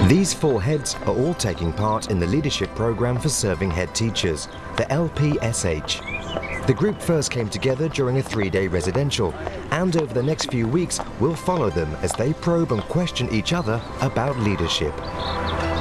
These four heads are all taking part in the leadership program for serving head teachers, the LPSH. The group first came together during a 3-day residential, and over the next few weeks we'll follow them as they probe and question each other about leadership.